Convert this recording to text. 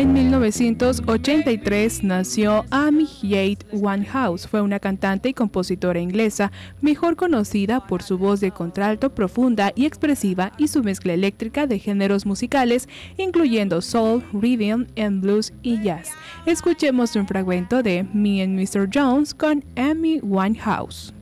En 1983 nació Amy Jade Winehouse. Fue una cantante y compositora inglesa, mejor conocida por su voz de contralto profunda y expresiva y su mezcla eléctrica de géneros musicales, incluyendo soul, rhythm and blues y jazz. Escuchemos un fragmento de Me and Mr. Jones con Amy Winehouse.